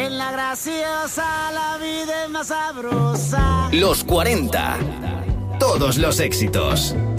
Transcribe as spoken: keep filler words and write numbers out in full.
En la graciosa la vida es más sabrosa. Los cuarenta. Todos los éxitos.